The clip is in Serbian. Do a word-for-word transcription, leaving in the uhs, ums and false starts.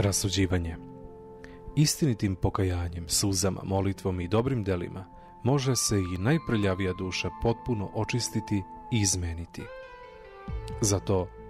Rasuđivanje. Istinitim pokajanjem, suzama, molitvom i dobrim delima može se i najprljavija duša potpuno očistiti i izmeniti. Zato